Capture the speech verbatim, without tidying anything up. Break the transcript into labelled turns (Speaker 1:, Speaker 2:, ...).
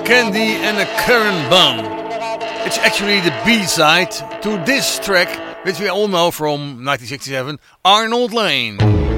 Speaker 1: Candy and a Currant Bun. It's actually the B-side to this track, which we all know from nineteen sixty-seven, Arnold Lane.